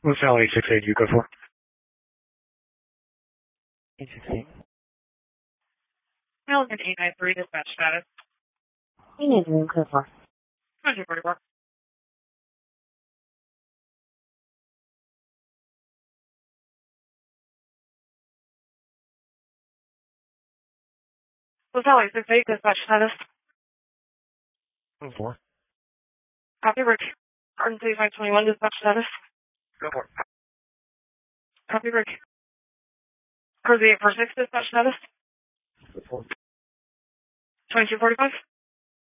LaSalle 868, you go for? 868. Milligan 893, dispatch status. 893, code 4. 244. LaSalle 868, dispatch status. Go for. Copy, Rick. Arden 3521, dispatch status. Go for. Copy, Rick. Cruise 846, dispatch status. Go for. 2245.